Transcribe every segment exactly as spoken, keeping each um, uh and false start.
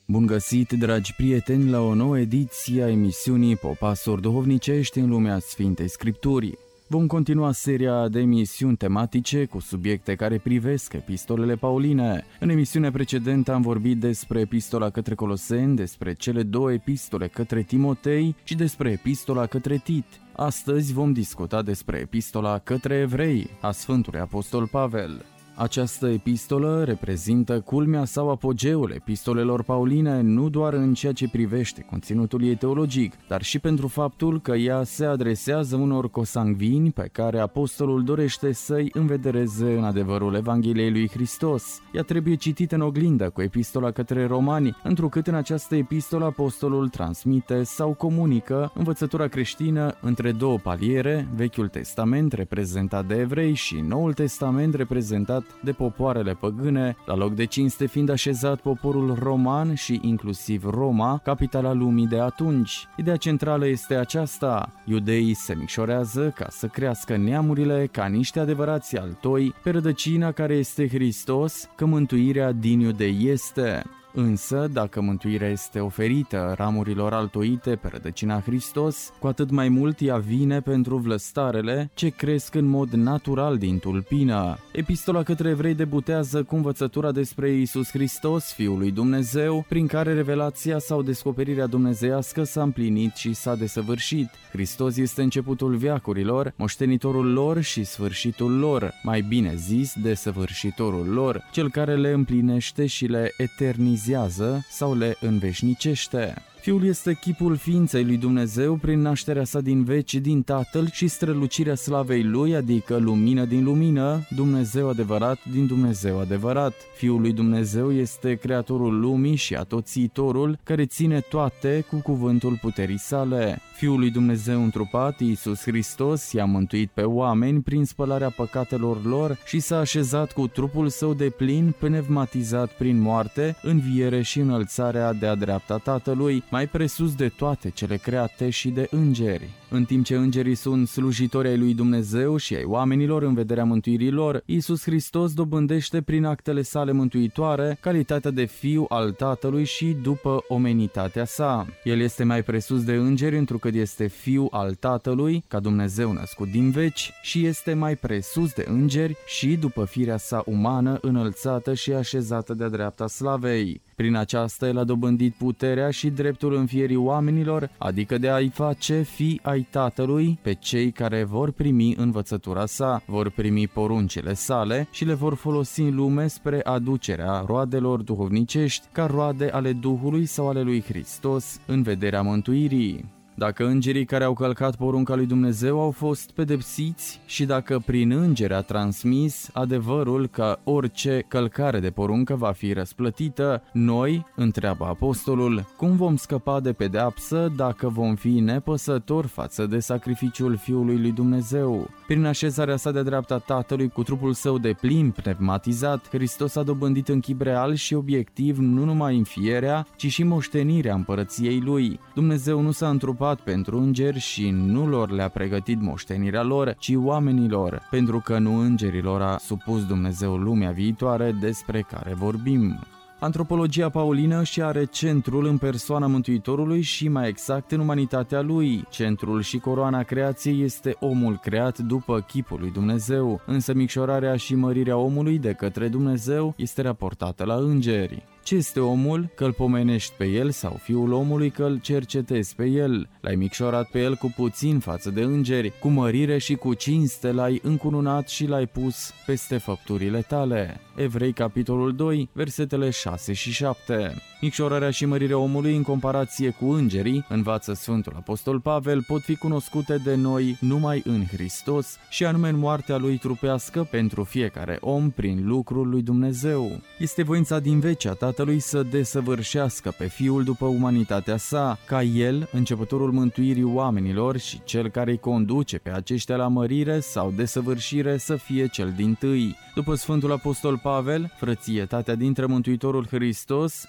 Bun găsit, dragi prieteni, la o nouă ediție a emisiunii Popasuri Duhovnicești în lumea Sfintei Scripturii. Vom continua seria de emisiuni tematice cu subiecte care privesc epistolele pauline. În emisiunea precedentă am vorbit despre epistola către Coloseni, despre cele două epistole către Timotei și despre epistola către Tit. Astăzi vom discuta despre epistola către Evrei a Sfântului Apostol Pavel. Această epistolă reprezintă culmea sau apogeul epistolelor pauline nu doar în ceea ce privește conținutul ei teologic, dar și pentru faptul că ea se adresează unor cosangvini pe care apostolul dorește să-i învedereze în adevărul Evangheliei lui Hristos. Ea trebuie citită în oglindă cu epistola către Romani, întrucât în această epistolă apostolul transmite sau comunică învățătura creștină între două paliere, Vechiul Testament reprezentat de evrei și Noul Testament reprezentat de popoarele păgâne, la loc de cinste fiind așezat poporul roman și inclusiv Roma, capitala lumii de atunci. Ideea centrală este aceasta: iudeii se micșorează ca să crească neamurile ca niște adevărați altoi pe rădăcina care este Hristos, că mântuirea din iudei este. Însă, dacă mântuirea este oferită ramurilor altoite pe rădăcina Hristos, cu atât mai mult ea vine pentru vlăstarele ce cresc în mod natural din tulpină. Epistola către evrei debutează cu învățătura despre Iisus Hristos, Fiul lui Dumnezeu, prin care revelația sau descoperirea dumnezeiască s-a împlinit și s-a desăvârșit. Hristos este începutul veacurilor, moștenitorul lor și sfârșitul lor, mai bine zis, desăvârșitorul lor, cel care le împlinește și le eternizează sau le înveșnicește. Fiul este chipul ființei lui Dumnezeu prin nașterea sa din veci din Tatăl și strălucirea slavei lui, adică lumină din lumină, Dumnezeu adevărat din Dumnezeu adevărat. Fiul lui Dumnezeu este creatorul lumii și atoțitorul care ține toate cu cuvântul puterii sale. Fiul lui Dumnezeu întrupat, Iisus Hristos, i-a mântuit pe oameni prin spălarea păcatelor lor și s-a așezat cu trupul său deplin, pneumatizat prin moarte, înviere și înălțarea de-a dreapta Tatălui, mai presus de toate cele create și de îngeri. În timp ce îngerii sunt slujitori ai lui Dumnezeu și ai oamenilor în vederea mântuirii lor, Iisus Hristos dobândește prin actele sale mântuitoare calitatea de fiu al Tatălui și după omenitatea sa. El este mai presus de îngeri întrucât este fiu al Tatălui, ca Dumnezeu născut din veci, și este mai presus de îngeri și după firea sa umană înălțată și așezată de-a dreapta slavei. Prin aceasta el a dobândit puterea și dreptul înfierii oamenilor, adică de a-i face fii ai Tatălui pe cei care vor primi învățătura sa, vor primi poruncile sale și le vor folosi în lume spre aducerea roadelor duhovnicești ca roade ale Duhului sau ale lui Hristos în vederea mântuirii. Dacă îngerii care au călcat porunca lui Dumnezeu au fost pedepsiți și dacă prin îngeri a transmis adevărul că orice călcare de poruncă va fi răsplătită, noi, întreabă apostolul, cum vom scăpa de pedeapsă dacă vom fi nepăsători față de sacrificiul Fiului lui Dumnezeu? Prin așezarea sa de dreapta Tatălui cu trupul său de plin pneumatizat, Hristos a dobândit în chip real și obiectiv nu numai înfierea, ci și moștenirea împărăției lui. Dumnezeu nu s-a întrupat pentru îngeri și nu lor le-a pregătit moștenirea lor, ci oamenilor, pentru că nu îngerilor a supus Dumnezeu lumea viitoare despre care vorbim. Antropologia paulină și are centrul în persoana Mântuitorului și mai exact în umanitatea lui. Centrul și coroana creației este omul creat după chipul lui Dumnezeu, însă micșorarea și mărirea omului de către Dumnezeu este raportată la îngeri. Ce este omul? Că-l pomenești pe el, sau fiul omului că-l cercetezi pe el. L-ai micșorat pe el cu puțin față de îngeri, cu mărire și cu cinste l-ai încununat și l-ai pus peste făpturile tale. Evrei, capitolul doi, versetele șase și șapte. Micșorarea și mărirea omului în comparație cu îngerii, învață Sfântul Apostol Pavel, pot fi cunoscute de noi numai în Hristos și anume în moartea lui trupească pentru fiecare om prin lucrul lui Dumnezeu. Este voința din vecea Tatălui să desăvârșească pe Fiul după umanitatea sa, ca El, începătorul mântuirii oamenilor și cel care îi conduce pe aceștia la mărire sau desăvârșire să fie cel dintâi. După Sfântul Apostol Pavel, frățietatea dintre Mântuitorul Hristos, cel ce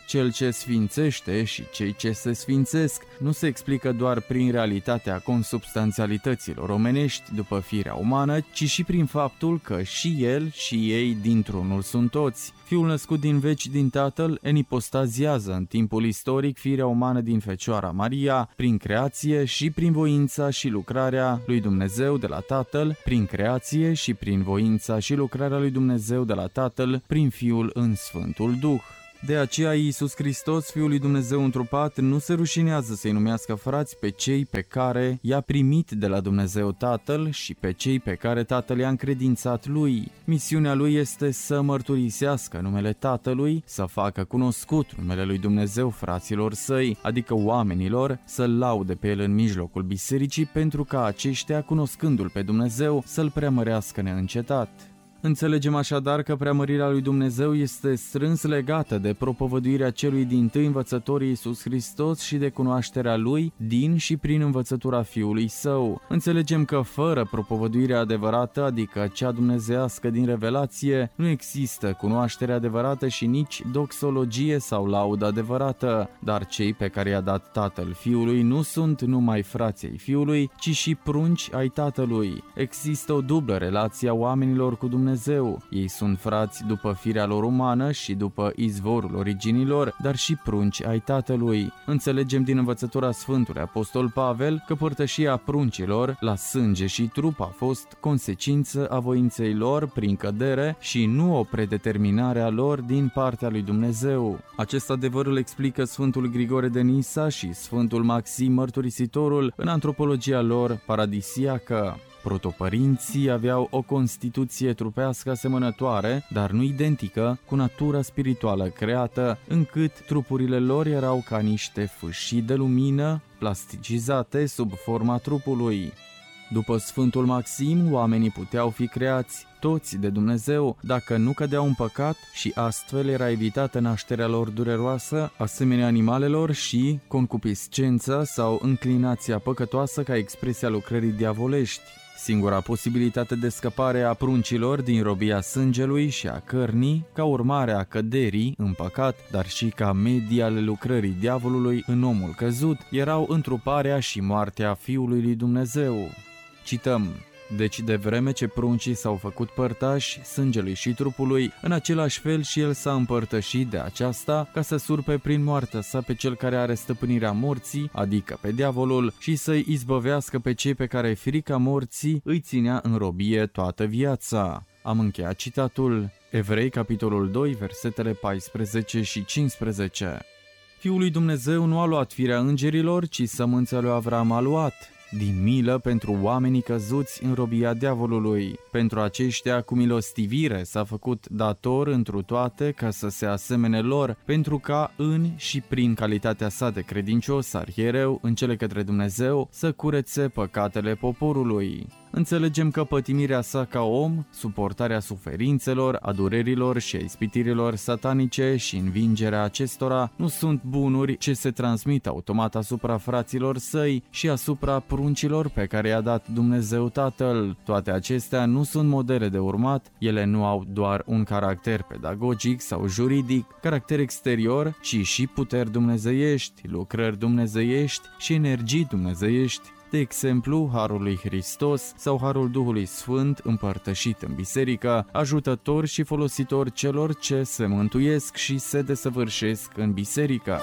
ce sfințește și cei ce se sfințesc nu se explică doar prin realitatea consubstanțialităților omenești după firea umană, ci și prin faptul că și el și ei dintr-unul sunt toți. Fiul născut din veci din Tatăl enipostaziază în timpul istoric firea umană din Fecioara Maria, prin creație și prin voința și lucrarea lui Dumnezeu de la Tatăl, prin creație și prin voința și lucrarea lui Dumnezeu de la Tatăl, prin Fiul în Sfântul Duh. De aceea Iisus Hristos, Fiul lui Dumnezeu întrupat, nu se rușinează să-i numească frați pe cei pe care i-a primit de la Dumnezeu Tatăl și pe cei pe care Tatăl i-a încredințat lui. Misiunea lui este să mărturisească numele Tatălui, să facă cunoscut numele lui Dumnezeu fraților săi, adică oamenilor, să-L laude pe El în mijlocul bisericii, pentru ca aceștia, cunoscându-L pe Dumnezeu, să-L preamărească neîncetat. Înțelegem așadar că preamărirea lui Dumnezeu este strâns legată de propovăduirea celui dintâi învățător Iisus Hristos și de cunoașterea Lui din și prin învățătura Fiului Său. Înțelegem că fără propovăduirea adevărată, adică cea dumnezeiască din revelație, nu există cunoaștere adevărată și nici doxologie sau laudă adevărată, dar cei pe care i-a dat Tatăl Fiului nu sunt numai frații ai Fiului, ci și prunci ai Tatălui. Există o dublă relație a oamenilor cu Dumnezeu. Dumnezeu. Ei sunt frați după firea lor umană și după izvorul originilor, dar și prunci ai Tatălui. Înțelegem din învățătura Sfântului Apostol Pavel că părtășia pruncilor la sânge și trup a fost consecință a voinței lor prin cădere și nu o predeterminare a lor din partea lui Dumnezeu. Acest adevăr îl explică Sfântul Grigore de Nisa și Sfântul Maxim Mărturisitorul în antropologia lor paradisiacă. Protopărinții aveau o constituție trupească asemănătoare, dar nu identică, cu natura spirituală creată, încât trupurile lor erau ca niște fâșii de lumină plasticizate sub forma trupului. După Sfântul Maxim, oamenii puteau fi creați toți de Dumnezeu dacă nu cădeau în păcat și astfel era evitată nașterea lor dureroasă, asemenea animalelor, și concupiscența sau înclinația păcătoasă ca expresia lucrării diavolești. Singura posibilitate de scăpare a pruncilor din robia sângelui și a cărnii, ca urmare a căderii în păcat, dar și ca medii ale lucrării diavolului în omul căzut, erau întruparea și moartea Fiului lui Dumnezeu. Cităm: deci de vreme ce pruncii s-au făcut părtași sângelui și trupului, în același fel și el s-a împărtășit de aceasta, ca să surpe prin moartea sa pe cel care are stăpânirea morții, adică pe diavolul, și să-i izbăvească pe cei pe care frica morții îi ținea în robie toată viața. Am încheiat citatul. Evrei, capitolul doi, versetele paisprezece și cincisprezece. Fiul lui Dumnezeu nu a luat firea îngerilor, ci sămânța lui Avram a luat, din milă pentru oamenii căzuți în robia diavolului. Pentru aceștia cu milostivire s-a făcut dator întru toate ca să se asemene lor, pentru ca în și prin calitatea sa de credincios arhiereu în cele către Dumnezeu să curețe păcatele poporului. Înțelegem că pătimirea sa ca om, suportarea suferințelor, a durerilor și a ispitirilor satanice și învingerea acestora nu sunt bunuri ce se transmit automat asupra fraților săi și asupra pruncilor pe care i-a dat Dumnezeu Tatăl. Toate acestea nu sunt modele de urmat, ele nu au doar un caracter pedagogic sau juridic, caracter exterior, ci și puteri dumnezeiești, lucrări dumnezeiești și energii dumnezeiești. De exemplu, Harul lui Hristos sau Harul Duhului Sfânt împărtășit în biserică, ajutător și folositor celor ce se mântuiesc și se desăvârșesc în biserică.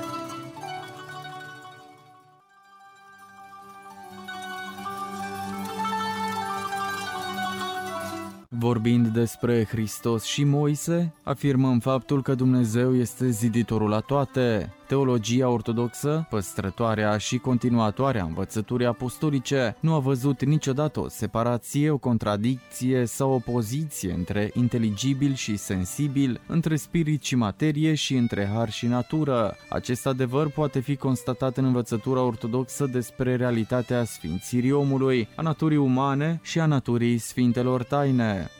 Vorbind despre Hristos și Moise, afirmăm faptul că Dumnezeu este ziditorul la toate. Teologia ortodoxă, păstrătoarea și continuatoarea învățăturii apostolice, nu a văzut niciodată o separație, o contradicție sau opoziție între inteligibil și sensibil, între spirit și materie și între har și natură. Acest adevăr poate fi constatat în învățătura ortodoxă despre realitatea sfințirii omului, a naturii umane și a naturii sfintelor taine.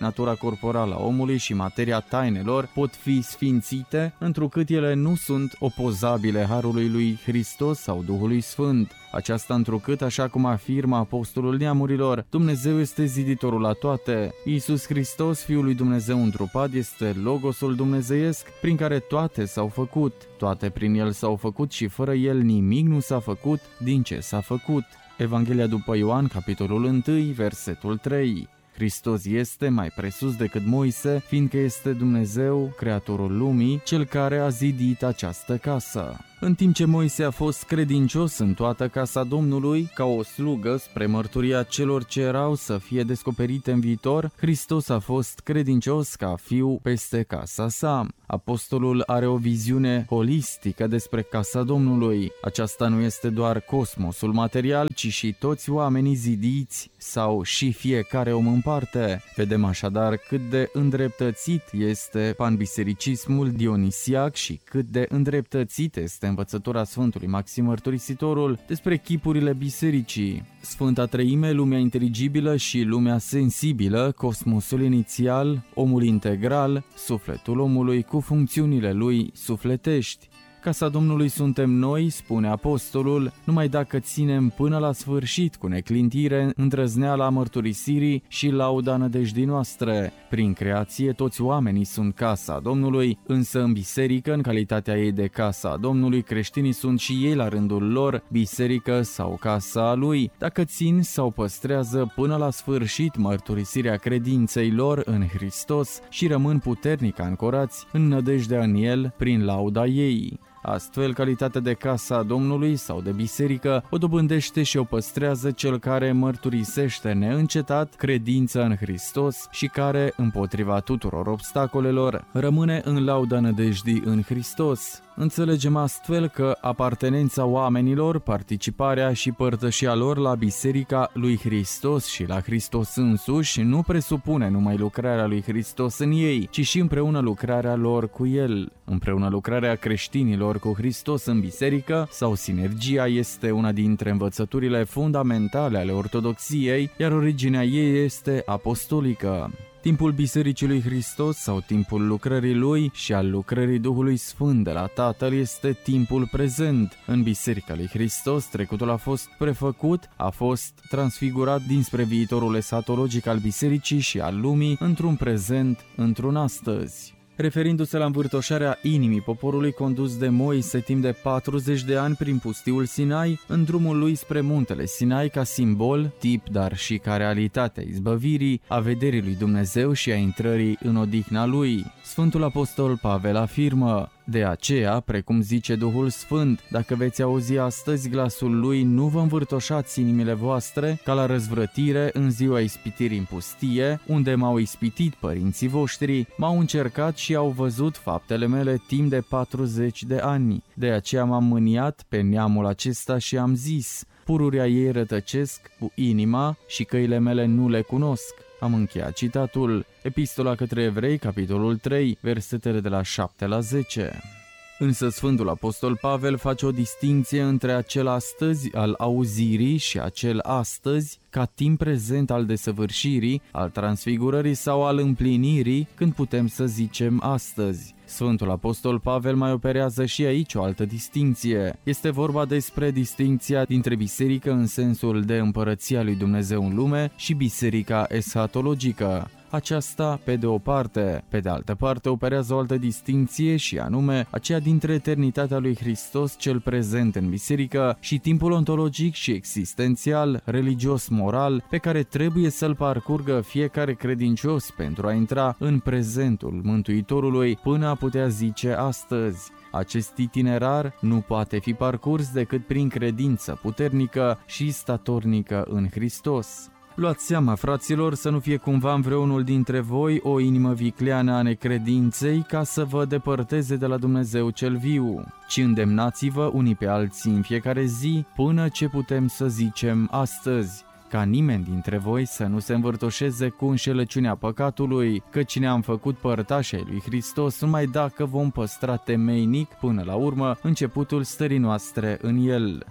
natura corporală a omului și materia tainelor pot fi sfințite, întrucât ele nu sunt opozabile harului lui Hristos sau Duhului Sfânt. Aceasta întrucât, așa cum afirmă apostolul neamurilor, Dumnezeu este ziditorul la toate. Iisus Hristos, Fiul lui Dumnezeu întrupat, este Logosul dumnezeiesc, prin care toate s-au făcut. Toate prin El s-au făcut și fără El nimic nu s-a făcut din ce s-a făcut. Evanghelia după Ioan, capitolul unu, versetul trei. Hristos este mai presus decât Moise, fiindcă este Dumnezeu, Creatorul lumii, Cel care a zidit această casă. În timp ce Moise a fost credincios în toată casa Domnului, ca o slugă spre mărturia celor ce erau să fie descoperite în viitor, Hristos a fost credincios ca fiu peste casa sa. Apostolul are o viziune holistică despre casa Domnului. Aceasta nu este doar cosmosul material, ci și toți oamenii zidiți sau și fiecare om în parte. Vedem așadar cât de îndreptățit este panbisericismul dionisiac și cât de îndreptățit este învățătura Sfântului Maxim Mărturisitorul despre chipurile bisericii. Sfânta Treime, lumea inteligibilă și lumea sensibilă, cosmosul inițial, omul integral, sufletul omului cu funcțiunile lui sufletești. Casa Domnului suntem noi, spune apostolul, numai dacă ținem până la sfârșit cu neclintire îndrăzneala mărturisirii și lauda nădejdii noastre. Prin creație toți oamenii sunt casa Domnului, însă în biserică, în calitatea ei de casa Domnului, creștinii sunt și ei la rândul lor biserică sau casa lui, dacă țin sau păstrează până la sfârșit mărturisirea credinței lor în Hristos și rămân puternic ancorați în nădejdea în El prin lauda ei. Astfel, calitatea de casa Domnului sau de biserică o dobândește și o păstrează cel care mărturisește neîncetat credința în Hristos și care, împotriva tuturor obstacolelor, rămâne în lauda nădejdii în Hristos. Înțelegem astfel că apartenența oamenilor, participarea și părtășia lor la Biserica lui Hristos și la Hristos însuși nu presupune numai lucrarea lui Hristos în ei, ci și împreună lucrarea lor cu El. Împreună lucrarea creștinilor cu Hristos în biserică sau sinergia este una dintre învățăturile fundamentale ale ortodoxiei, iar originea ei este apostolică. Timpul Bisericii lui Hristos sau timpul lucrării Lui și al lucrării Duhului Sfânt de la Tatăl este timpul prezent. În Biserica lui Hristos trecutul a fost prefăcut, a fost transfigurat dinspre viitorul esatologic al Bisericii și al lumii într-un prezent, într-un astăzi. Referindu-se la învârtoșarea inimii poporului condus de Moise timp de patruzeci de ani prin pustiul Sinai, în drumul lui spre muntele Sinai ca simbol, tip, dar și ca realitatea izbăvirii, a vederii lui Dumnezeu și a intrării în odihna lui. Sfântul Apostol Pavel afirmă: de aceea, precum zice Duhul Sfânt, dacă veți auzi astăzi glasul lui, nu vă învârtoșați inimile voastre, ca la răzvrătire în ziua ispitirii în pustie, unde m-au ispitit părinții voștri, m-au încercat și au văzut faptele mele timp de patruzeci de ani. De aceea m-am mâniat pe neamul acesta și am zis: pururea ei rătăcesc cu inima și căile mele nu le cunosc. Am încheiat citatul. Epistola către Evrei, capitolul trei, versetele de la șapte la zece. Însă Sfântul Apostol Pavel face o distinție între acel astăzi al auzirii și acel astăzi ca timp prezent al desăvârșirii, al transfigurării sau al împlinirii, când putem să zicem astăzi. Sfântul Apostol Pavel mai operează și aici o altă distinție. Este vorba despre distinția dintre biserică în sensul de împărăția lui Dumnezeu în lume și biserica eschatologică. Aceasta pe de o parte, pe de altă parte operează o altă distinție și anume aceea dintre eternitatea lui Hristos cel prezent în biserică și timpul ontologic și existențial, religios-moral pe care trebuie să-l parcurgă fiecare credincios pentru a intra în prezentul Mântuitorului până a putea zice astăzi. Acest itinerar nu poate fi parcurs decât prin credință puternică și statornică în Hristos. Luați seama, fraților, să nu fie cumva în vreunul dintre voi o inimă vicleană a necredinței ca să vă depărteze de la Dumnezeu cel viu, ci îndemnați-vă unii pe alții în fiecare zi până ce putem să zicem astăzi, ca nimeni dintre voi să nu se învârtoșeze cu înșelăciunea păcatului, căci ne-am făcut părtași ai lui Hristos numai dacă vom păstra temeinic până la urmă începutul stării noastre în El.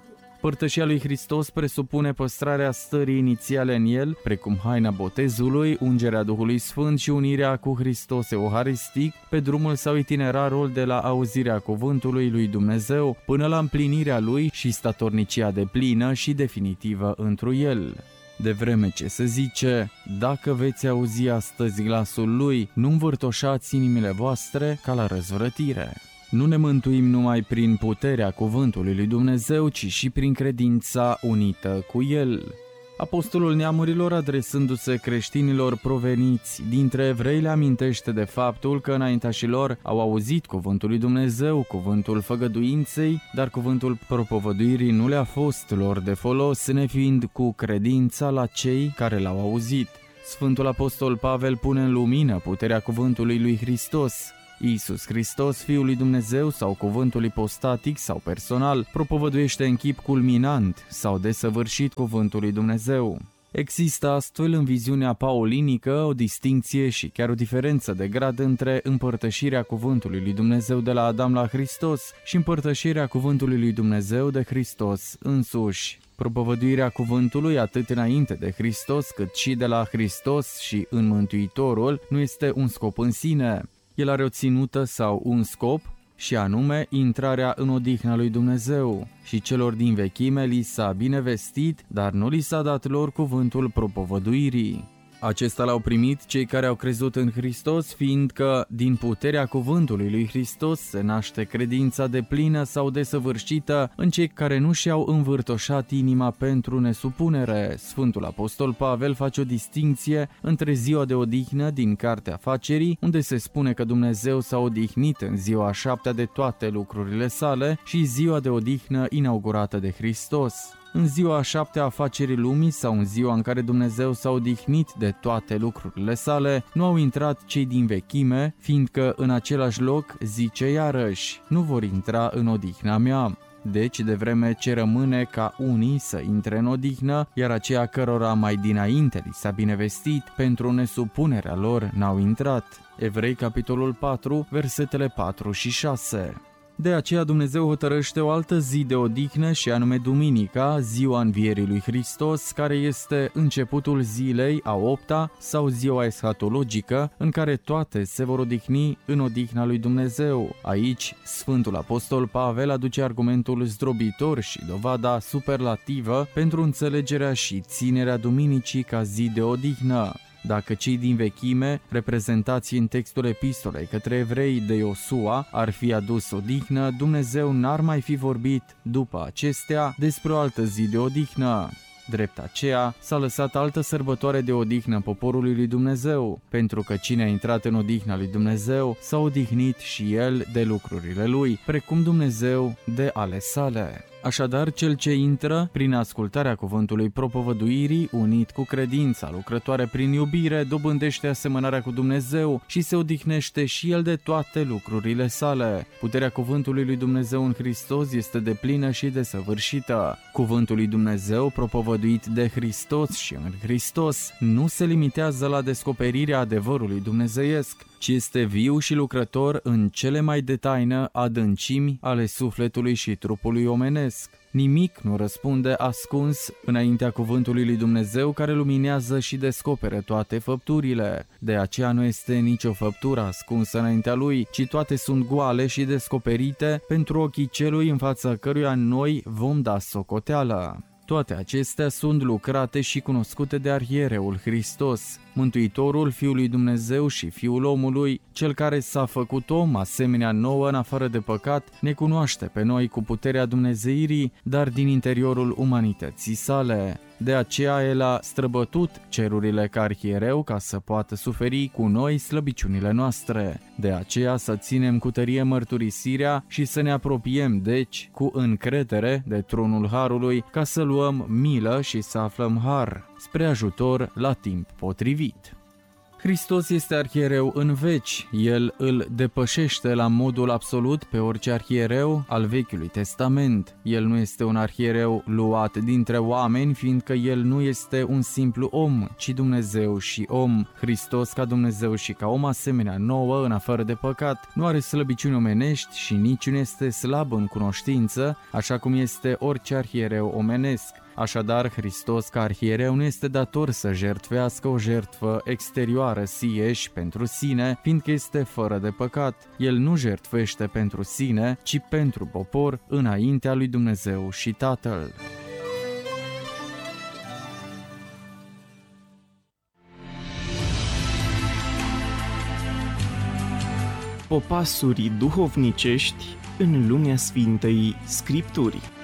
Părtășia lui Hristos presupune păstrarea stării inițiale în el, precum haina botezului, ungerea Duhului Sfânt și unirea cu Hristos euharistic pe drumul sau itinerarul de la auzirea cuvântului lui Dumnezeu până la împlinirea lui și statornicia deplină și definitivă întru el. De vreme ce se zice, dacă veți auzi astăzi glasul lui, nu învârtoșați inimile voastre ca la răzvrătire. Nu ne mântuim numai prin puterea cuvântului lui Dumnezeu, ci și prin credința unită cu el. Apostolul neamurilor, adresându-se creștinilor proveniți dintre evrei, le amintește de faptul că înaintașilor au auzit cuvântul lui Dumnezeu, cuvântul făgăduinței, dar cuvântul propovăduirii nu le-a fost lor de folos, nefiind cu credința la cei care l-au auzit. Sfântul Apostol Pavel pune în lumină puterea cuvântului lui Hristos. Iisus Hristos, Fiul lui Dumnezeu sau cuvântul ipostatic sau personal, propovăduiește în chip culminant sau desăvârșit cuvântul lui Dumnezeu. Există astfel în viziunea paulinică o distincție și chiar o diferență de grad între împărtășirea cuvântului lui Dumnezeu de la Adam la Hristos și împărtășirea cuvântului lui Dumnezeu de Hristos însuși. Propovăduirea cuvântului atât înainte de Hristos cât și de la Hristos și în Mântuitorul nu este un scop în sine. El are o ținută sau un scop, și anume intrarea în odihna lui Dumnezeu. Și celor din vechime li s-a binevestit, dar nu li s-a dat lor cuvântul propovăduirii. Acesta l-au primit cei care au crezut în Hristos, fiindcă din puterea cuvântului lui Hristos se naște credința deplină sau desăvârșită în cei care nu și-au învârtoșat inima pentru nesupunere. Sfântul Apostol Pavel face o distincție între ziua de odihnă din Cartea Facerii, unde se spune că Dumnezeu s-a odihnit în ziua a șaptea de toate lucrurile sale, și ziua de odihnă inaugurată de Hristos. În ziua a șaptea a facerii lumii sau în ziua în care Dumnezeu s-a odihnit de toate lucrurile sale, nu au intrat cei din vechime, fiindcă în același loc zice iarăși, nu vor intra în odihna mea. Deci, de vreme ce rămâne ca unii să intre în odihnă, iar aceia cărora mai dinainte li s-a binevestit, pentru nesupunerea lor n-au intrat. Evrei, capitolul patru, versetele patru și șase. De aceea Dumnezeu hotărăște o altă zi de odihnă și anume Duminica, ziua învierii lui Hristos, care este începutul zilei a opta sau ziua eschatologică, în care toate se vor odihni în odihna lui Dumnezeu. Aici, Sfântul Apostol Pavel aduce argumentul zdrobitor și dovada superlativă pentru înțelegerea și ținerea Duminicii ca zi de odihnă. Dacă cei din vechime, reprezentați în textul epistolei către evrei de Iosua, ar fi adus odihnă, Dumnezeu n-ar mai fi vorbit după acestea despre o altă zi de odihnă. Drept aceea, s-a lăsat altă sărbătoare de odihnă poporului lui Dumnezeu, pentru că cine a intrat în odihna lui Dumnezeu s-a odihnit și el de lucrurile lui, precum Dumnezeu de ale sale. Așadar, cel ce intră prin ascultarea cuvântului propovăduirii, unit cu credința lucrătoare prin iubire, dobândește asemănarea cu Dumnezeu și se odihnește și el de toate lucrurile sale. Puterea cuvântului lui Dumnezeu în Hristos este deplină și desăvârșită. Cuvântul lui Dumnezeu propovăduit de Hristos și în Hristos nu se limitează la descoperirea adevărului dumnezeiesc, ci este viu și lucrător în cele mai de taină adâncimi ale sufletului și trupului omenesc. Nimic nu răspunde ascuns înaintea cuvântului lui Dumnezeu, care luminează și descoperă toate făpturile. De aceea nu este nicio făptură ascunsă înaintea lui, ci toate sunt goale și descoperite pentru ochii celui în fața căruia noi vom da socoteală. Toate acestea sunt lucrate și cunoscute de arhiereul Hristos, Mântuitorul, Fiul lui Dumnezeu și Fiul omului, cel care s-a făcut om asemenea nouă în afară de păcat, ne cunoaște pe noi cu puterea dumnezeirii, dar din interiorul umanității sale. De aceea el a străbătut cerurile ca arhiereu ca să poată suferi cu noi slăbiciunile noastre. De aceea să ținem cu tărie mărturisirea și să ne apropiem, deci, cu încredere de tronul Harului, ca să luăm milă și să aflăm har spre ajutor la timp potrivit. Hristos este arhiereu în veci, El îl depășește la modul absolut pe orice arhiereu al Vechiului Testament. El nu este un arhiereu luat dintre oameni, fiindcă El nu este un simplu om, ci Dumnezeu și om. Hristos ca Dumnezeu și ca om asemenea nouă, în afară de păcat, nu are slăbiciuni omenești și nici nu este slab în cunoștință, așa cum este orice arhiereu omenesc. Așadar, Hristos ca arhiereu nu este dator să jertfească o jertfă exterioară sieși pentru sine, fiindcă este fără de păcat. El nu jertfește pentru sine, ci pentru popor, înaintea lui Dumnezeu și Tatăl. Popasurii duhovnicești în lumea Sfintei Scripturii.